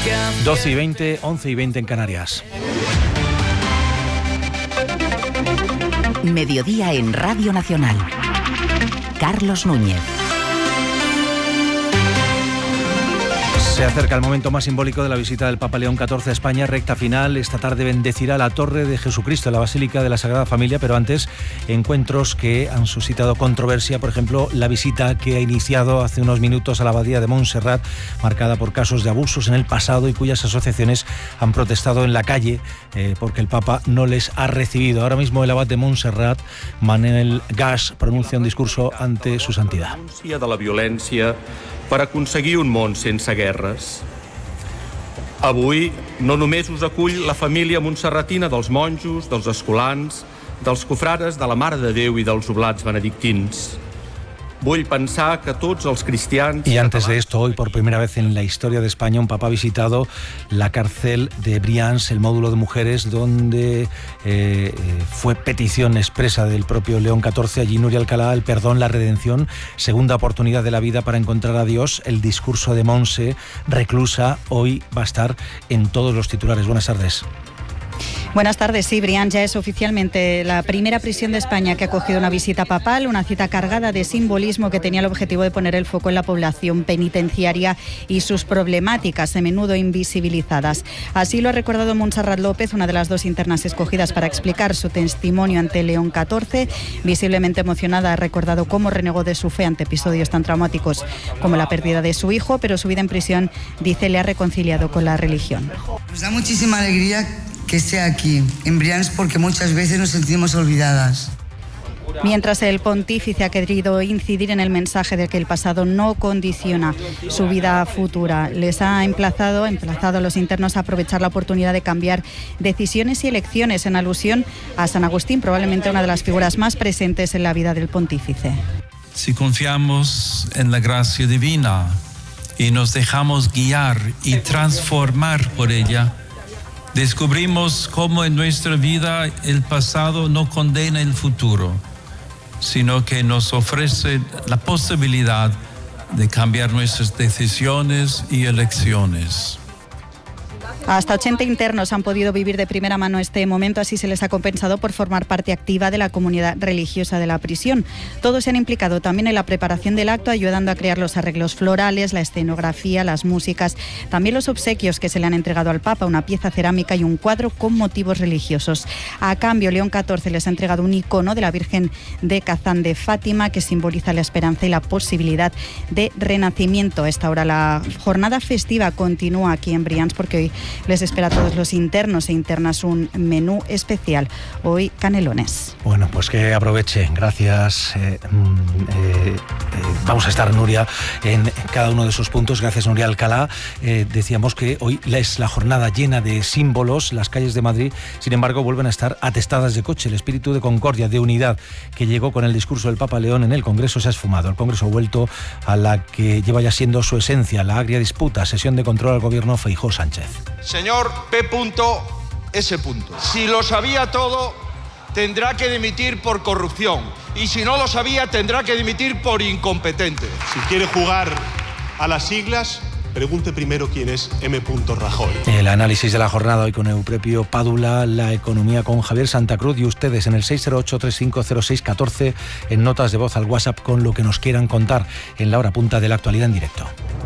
12:20, 11:20 en Canarias. Mediodía en Radio Nacional. Carlos Núñez. Se acerca el momento más simbólico de la visita del Papa León XIV a España, recta final. Esta tarde bendecirá la Torre de Jesucristo, la Basílica de la Sagrada Familia, pero antes encuentros que han suscitado controversia. Por ejemplo, la visita que ha iniciado hace unos minutos a la Abadía de Montserrat, marcada por casos de abusos en el pasado y cuyas asociaciones han protestado en la calle porque el Papa no les ha recibido. Ahora mismo el abad de Montserrat, Manel Gas, pronuncia un discurso ante su santidad. Denúncia de la violència per aconseguir un món sense guerres. Avui no només us acull la família montserratina dels monjos, dels escolans, dels cofrares de la Mare de Déu i dels oblats benedictins. Vull pensar que tots els cristians... Y antes de esto, hoy por primera vez en la historia de España, un papa ha visitado la cárcel de Brians, el módulo de mujeres, donde fue petición expresa del propio León XIV. Allí Núria Alcalá, el perdón, la redención, segunda oportunidad de la vida para encontrar a Dios. El discurso de Monse, reclusa, hoy va a estar en todos los titulares. Buenas tardes. Buenas tardes. Sí, Brians ya es oficialmente la primera prisión de España que ha acogido una visita papal, una cita cargada de simbolismo que tenía el objetivo de poner el foco en la población penitenciaria y sus problemáticas, a menudo invisibilizadas. Así lo ha recordado Montserrat López, una de las dos internas escogidas para explicar su testimonio ante León XIV. Visiblemente emocionada, ha recordado cómo renegó de su fe ante episodios tan traumáticos como la pérdida de su hijo, pero su vida en prisión, dice, le ha reconciliado con la religión. Nos da muchísima alegría que esté aquí, en Brians, porque muchas veces nos sentimos olvidadas. Mientras el pontífice ha querido incidir en el mensaje de que el pasado no condiciona su vida futura, les ha emplazado a los internos a aprovechar la oportunidad de cambiar decisiones y elecciones, en alusión a San Agustín, probablemente una de las figuras más presentes en la vida del pontífice. Si confiamos en la gracia divina y nos dejamos guiar y transformar por ella, descubrimos cómo en nuestra vida el pasado no condena el futuro, sino que nos ofrece la posibilidad de cambiar nuestras decisiones y elecciones. Hasta 80 internos han podido vivir de primera mano este momento, así se les ha compensado por formar parte activa de la comunidad religiosa de la prisión. Todos se han implicado también en la preparación del acto, ayudando a crear los arreglos florales, la escenografía, las músicas, también los obsequios que se le han entregado al Papa, una pieza cerámica y un cuadro con motivos religiosos. A cambio, León XIV les ha entregado un icono de la Virgen de Kazán de Fátima, que simboliza la esperanza y la posibilidad de renacimiento. A esta hora la jornada festiva continúa aquí en Brians, porque hoy les espera a todos los internos e internas un menú especial. Hoy, canelones. Bueno, pues que aproveche. Gracias. Vamos a estar, Núria, en cada uno de esos puntos. Gracias, Núria Alcalá. Decíamos que hoy es la jornada llena de símbolos. Las calles de Madrid, sin embargo, vuelven a estar atestadas de coche. El espíritu de concordia, de unidad, que llegó con el discurso del Papa León en el Congreso, se ha esfumado. El Congreso ha vuelto a la que lleva ya siendo su esencia, la agria disputa, sesión de control al gobierno Feijóo-Sánchez. Señor P.S. Si lo sabía todo, tendrá que dimitir por corrupción. Y si no lo sabía, tendrá que dimitir por incompetente. Si quiere jugar a las siglas, pregunte primero quién es M. Rajoy. El análisis de la jornada hoy con Eupropio Pádula, la economía con Javier Santa Cruz y ustedes en el 608-3506-14 en notas de voz al WhatsApp con lo que nos quieran contar en la hora punta de la actualidad en directo.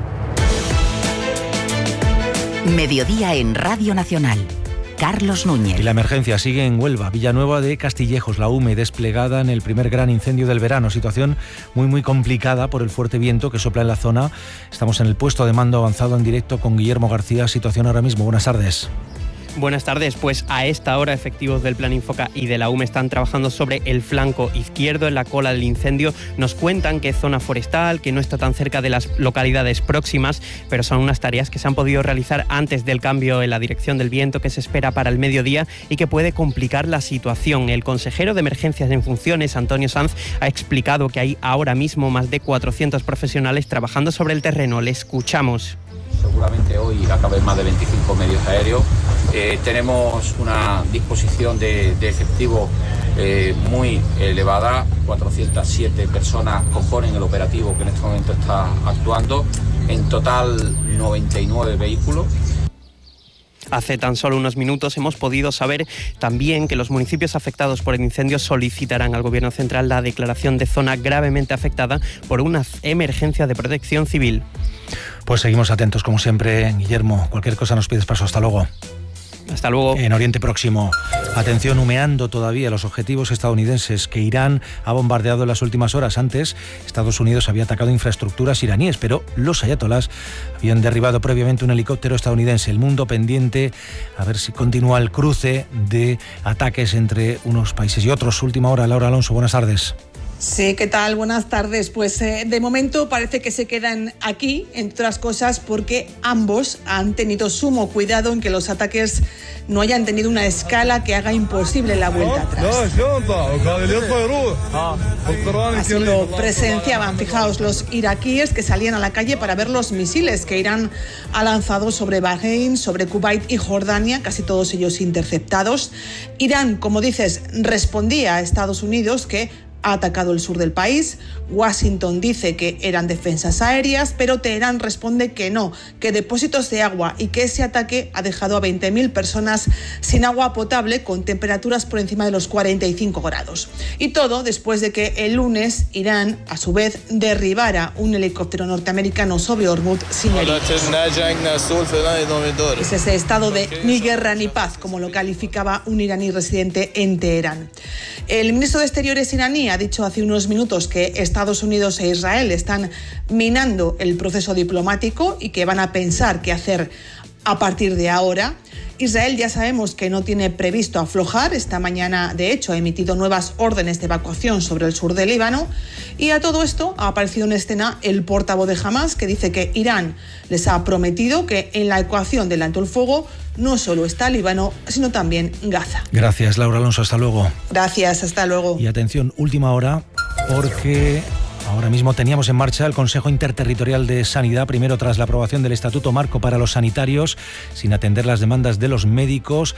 Mediodía en Radio Nacional. Carlos Núñez. Y la emergencia sigue en Huelva, Villanueva de Castillejos, la UME desplegada en el primer gran incendio del verano. Situación muy complicada por el fuerte viento que sopla en la zona. Estamos en el puesto de mando avanzado en directo con Guillermo García. Situación ahora mismo. Buenas tardes. Buenas tardes, pues a esta hora efectivos del Plan Infoca y de la UME están trabajando sobre el flanco izquierdo en la cola del incendio. Nos cuentan que es zona forestal, que no está tan cerca de las localidades próximas, pero son unas tareas que se han podido realizar antes del cambio en la dirección del viento que se espera para el mediodía y que puede complicar la situación. El consejero de Emergencias en Funciones, Antonio Sanz, ha explicado que hay ahora mismo más de 400 profesionales trabajando sobre el terreno. Le escuchamos. Seguramente hoy acaben más de 25 medios aéreos. Tenemos una disposición de efectivo muy elevada. 407 personas componen el operativo que en este momento está actuando. En total 99 vehículos. Hace tan solo unos minutos hemos podido saber también que los municipios afectados por el incendio solicitarán al Gobierno central la declaración de zona gravemente afectada por una emergencia de protección civil. Pues seguimos atentos como siempre, Guillermo. Cualquier cosa nos pides paso. Hasta luego. Hasta luego. En Oriente Próximo, atención, humeando todavía los objetivos estadounidenses que Irán ha bombardeado en las últimas horas. Antes, Estados Unidos había atacado infraestructuras iraníes, pero los ayatolás habían derribado previamente un helicóptero estadounidense. El mundo pendiente a ver si continúa el cruce de ataques entre unos países y otros. Última hora, Laura Alonso, buenas tardes. Sí, ¿qué tal? Buenas tardes. Pues de momento parece que se quedan aquí, entre otras cosas, porque ambos han tenido sumo cuidado en que los ataques no hayan tenido una escala que haga imposible la vuelta atrás. Así lo presenciaban, fijaos, los iraquíes que salían a la calle para ver los misiles que Irán ha lanzado sobre Bahrein, sobre Kuwait y Jordania, casi todos ellos interceptados. Irán, como dices, respondía a Estados Unidos que ha atacado el sur del país. Washington dice que eran defensas aéreas, pero Teherán responde que no, que depósitos de agua y que ese ataque ha dejado a 20.000 personas sin agua potable con temperaturas por encima de los 45 grados. Y todo después de que el lunes Irán, a su vez, derribara un helicóptero norteamericano sobre Hormuz sin heridos. Es ese estado de ni guerra ni paz, como lo calificaba un iraní residente en Teherán. El ministro de Exteriores iraní ha dicho hace unos minutos que Estados Unidos e Israel están minando el proceso diplomático y que van a pensar qué hacer a partir de ahora. Israel ya sabemos que no tiene previsto aflojar. Esta mañana, de hecho, ha emitido nuevas órdenes de evacuación sobre el sur del Líbano. Y a todo esto ha aparecido en escena el portavoz de Hamás, que dice que Irán les ha prometido que en la ecuación del alto el fuego no solo está Líbano, sino también Gaza. Gracias, Laura Alonso. Hasta luego. Gracias, hasta luego. Y atención, última hora, porque ahora mismo teníamos en marcha el Consejo Interterritorial de Sanidad, primero tras la aprobación del Estatuto Marco para los sanitarios, sin atender las demandas de los médicos,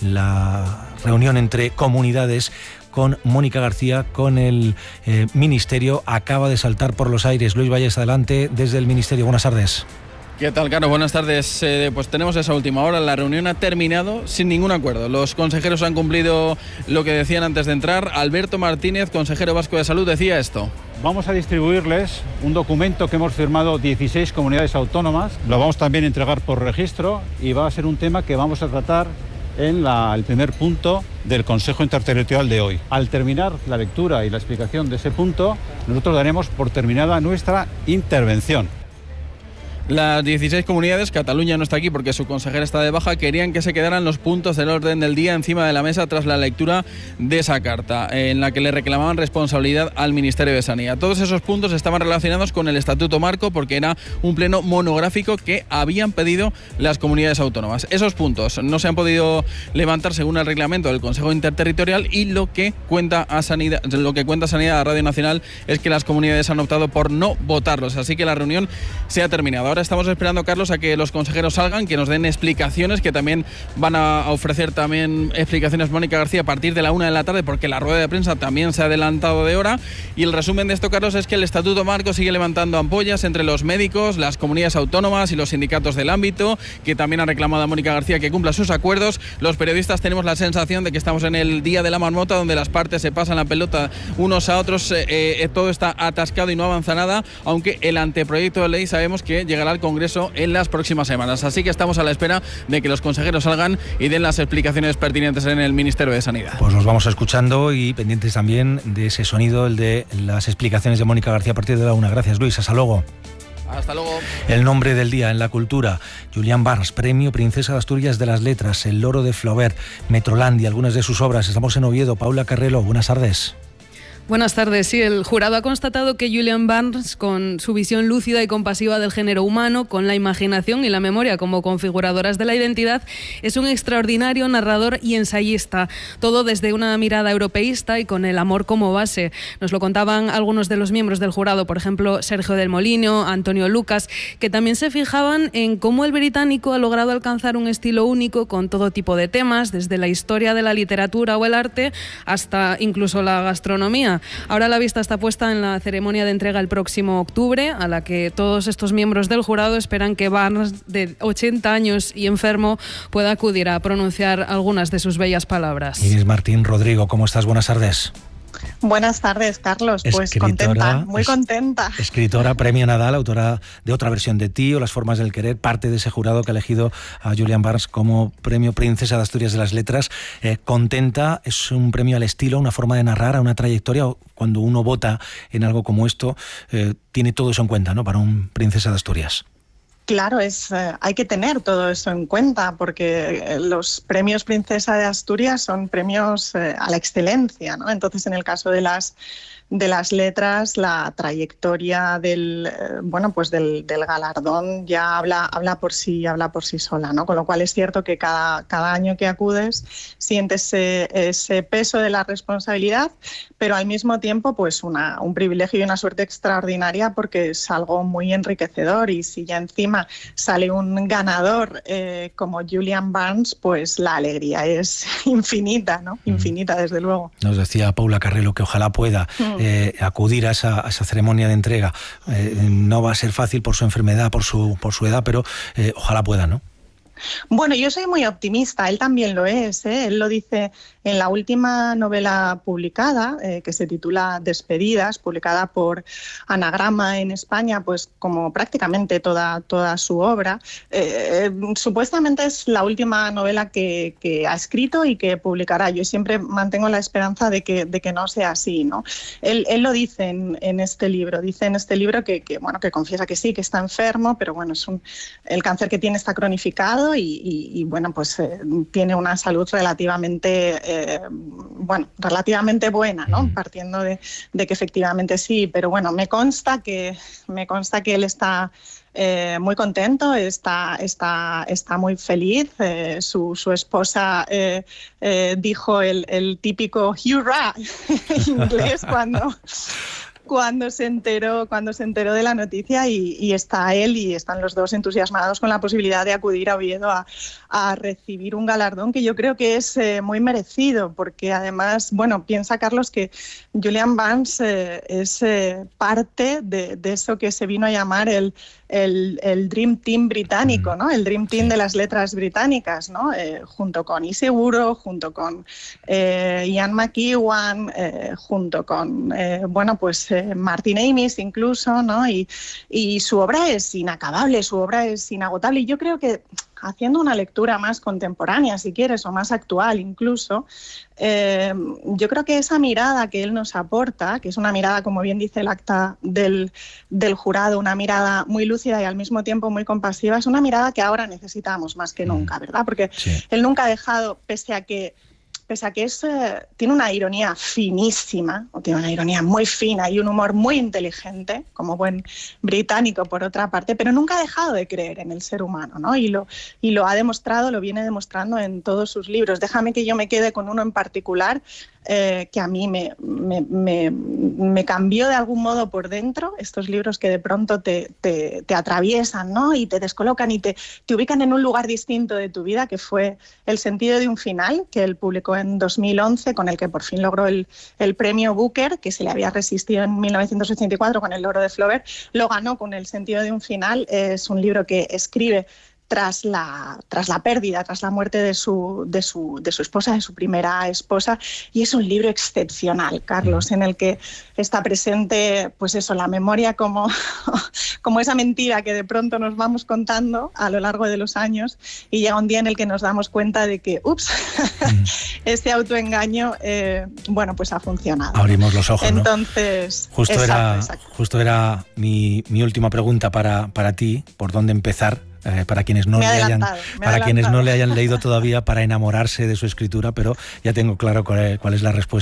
la reunión entre comunidades con Mónica García, con el Ministerio, acaba de saltar por los aires. Luis Valles, adelante, desde el Ministerio. Buenas tardes. ¿Qué tal, Carlos? Buenas tardes. Pues tenemos esa última hora. La reunión ha terminado sin ningún acuerdo. Los consejeros han cumplido lo que decían antes de entrar. Alberto Martínez, consejero vasco de Salud, decía esto. Vamos a distribuirles un documento que hemos firmado 16 comunidades autónomas. Lo vamos también a entregar por registro y va a ser un tema que vamos a tratar en el primer punto del Consejo Interterritorial de hoy. Al terminar la lectura y la explicación de ese punto, nosotros daremos por terminada nuestra intervención. Las 16 comunidades, Cataluña no está aquí porque su consejera está de baja, querían que se quedaran los puntos del orden del día encima de la mesa tras la lectura de esa carta, en la que le reclamaban responsabilidad al Ministerio de Sanidad. Todos esos puntos estaban relacionados con el Estatuto Marco porque era un pleno monográfico que habían pedido las comunidades autónomas. Esos puntos no se han podido levantar según el reglamento del Consejo Interterritorial y lo que cuenta Sanidad a Radio Nacional es que las comunidades han optado por no votarlos, así que la reunión se ha terminado. Ahora estamos esperando, Carlos, a que los consejeros salgan, que nos den explicaciones, que también van a ofrecer también explicaciones Mónica García a partir de la 1 de la tarde, porque la rueda de prensa también se ha adelantado de hora. Y el resumen de esto, Carlos, es que el Estatuto Marco sigue levantando ampollas entre los médicos, las comunidades autónomas y los sindicatos del ámbito, que también han reclamado a Mónica García que cumpla sus acuerdos. Los periodistas tenemos la sensación de que estamos en el día de la marmota, donde las partes se pasan la pelota unos a otros, todo está atascado y no avanza nada, aunque el anteproyecto de ley sabemos que llegará al Congreso en las próximas semanas. Así que estamos a la espera de que los consejeros salgan y den las explicaciones pertinentes en el Ministerio de Sanidad. Pues nos vamos escuchando y pendientes también de ese sonido, el de las explicaciones de Mónica García a partir de la 1. Gracias, Luis. Hasta luego. Hasta luego. El nombre del día en la cultura: Julián Barnes, Premio Princesa de Asturias de las Letras, El Loro de Flaubert, Metrolandia, algunas de sus obras. Estamos en Oviedo. Paula Carrelo, buenas tardes. Buenas tardes. Sí, el jurado ha constatado que Julian Barnes, con su visión lúcida y compasiva del género humano, con la imaginación y la memoria como configuradoras de la identidad, es un extraordinario narrador y ensayista, todo desde una mirada europeísta y con el amor como base. Nos lo contaban algunos de los miembros del jurado, por ejemplo, Sergio del Molino, Antonio Lucas, que también se fijaban en cómo el británico ha logrado alcanzar un estilo único con todo tipo de temas, desde la historia de la literatura o el arte hasta incluso la gastronomía. España. Ahora la vista está puesta en la ceremonia de entrega el próximo octubre, a la que todos estos miembros del jurado esperan que Barnes, de 80 años y enfermo, pueda acudir a pronunciar algunas de sus bellas palabras. Inés Martín Rodrigo, ¿cómo estás? Buenas tardes. Buenas tardes, Carlos. Pues contenta, muy contenta. Escritora, premio Nadal, autora de Otra versión de ti o Las formas del querer, parte de ese jurado que ha elegido a Julian Barnes como premio Princesa de Asturias de las Letras. Contenta, es un premio al estilo, una forma de narrar, a una trayectoria. Cuando uno vota en algo como esto, tiene todo eso en cuenta, ¿no?, para un Princesa de Asturias. Claro, hay que tener todo eso en cuenta, porque los premios Princesa de Asturias son premios a la excelencia, ¿no? Entonces, en el caso de las letras, la trayectoria del galardón ya habla por sí sola, ¿no? Con lo cual es cierto que cada año que acudes sientes ese peso de la responsabilidad, pero al mismo tiempo pues un privilegio y una suerte extraordinaria, porque es algo muy enriquecedor, y si ya encima sale un ganador como Julian Barnes, pues la alegría es infinita, ¿no? Infinita, desde luego. Nos decía Paula Carrelo que ojalá pueda acudir a esa ceremonia de entrega. No va a ser fácil por su enfermedad, por su edad, pero ojalá pueda, ¿no? Bueno, yo soy muy optimista, él también lo es, ¿eh? Él lo dice en la última novela publicada, que se titula Despedidas, publicada por Anagrama en España, pues como prácticamente toda su obra. Supuestamente es la última novela que ha escrito y que publicará. Yo siempre mantengo la esperanza de que no sea así, ¿no? Él lo dice en este libro, que confiesa que sí, que está enfermo, pero bueno, el cáncer que tiene está cronificado y bueno, pues tiene una salud relativamente buena, ¿no? Partiendo de que efectivamente sí, pero bueno, me consta que él está muy contento, está muy feliz. Su esposa dijo el típico hurra inglés cuando se enteró de la noticia, y está él y están los dos entusiasmados con la posibilidad de acudir a Oviedo a recibir un galardón que yo creo que es muy merecido, porque además, bueno, piensa, Carlos, que Julian Barnes es parte de eso que se vino a llamar el Dream Team británico, ¿no? El Dream Team de las letras británicas, ¿no? Junto con Iseguro, junto con Ian McEwan, junto con Martin Amis incluso, ¿no? Y su obra es inacabable, su obra es inagotable, y yo creo que, haciendo una lectura más contemporánea, si quieres, o más actual incluso, yo creo que esa mirada que él nos aporta, que es una mirada, como bien dice el acta del jurado, una mirada muy lúcida y al mismo tiempo muy compasiva, es una mirada que ahora necesitamos más que nunca, ¿verdad? Porque él nunca ha dejado, pese a que tiene una ironía finísima, o tiene una ironía muy fina y un humor muy inteligente, como buen británico por otra parte, pero nunca ha dejado de creer en el ser humano, ¿no? Y lo ha demostrado, lo viene demostrando en todos sus libros. Déjame que yo me quede con uno en particular, que a mí me cambió de algún modo por dentro, estos libros que de pronto te atraviesan, ¿no? Y te descolocan y te ubican en un lugar distinto de tu vida, que fue El sentido de un final, que él publicó en 2011, con el que por fin logró el premio Booker, que se le había resistido en 1984 con El oro de Flaubert. Lo ganó con El sentido de un final. Es un libro que escribe tras la pérdida, tras la muerte de su esposa, de su primera esposa, y es un libro excepcional, Carlos, en el que está presente, pues eso, la memoria como esa mentira que de pronto nos vamos contando a lo largo de los años, y llega un día en el que nos damos cuenta de que, este autoengaño, pues ha funcionado. Abrimos los ojos, entonces, ¿no? Justo era mi última pregunta para ti, ¿por dónde empezar? Para quienes no le hayan leído todavía, para enamorarse de su escritura, pero ya tengo claro cuál es la respuesta.